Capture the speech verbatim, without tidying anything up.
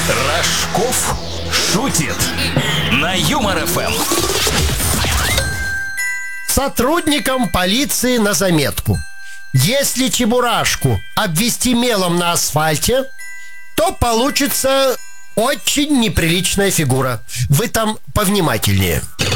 Рожков шутит на Юмор эф эм. Сотрудникам полиции на заметку: если чебурашку обвести мелом на асфальте, то получится очень неприличная фигура. Вы там повнимательнее.